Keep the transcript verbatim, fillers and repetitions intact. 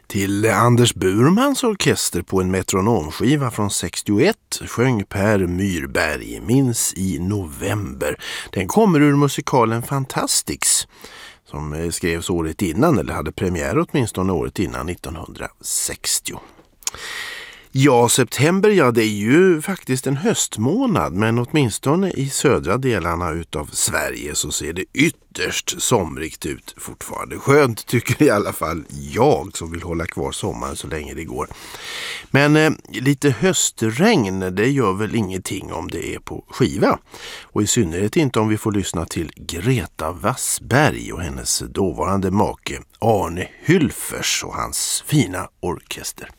Till Anders Burmans orkester på en metronomskiva från sextioett sjöng Per Myrberg Minns i november. Den kommer ur musikalen Fantastics som skrevs året innan, eller hade premiär åtminstone året innan, nittonhundrasextio. Ja, september, ja det är ju faktiskt en höstmånad, men åtminstone i södra delarna utav Sverige så ser det ytterst somrigt ut fortfarande. Skönt tycker i alla fall jag som vill hålla kvar sommaren så länge det går. Men eh, lite höstregn, det gör väl ingenting om det är på skiva. Och i synnerhet inte om vi får lyssna till Greta Wassberg och hennes dåvarande make Arne Hülfers och hans fina orkester.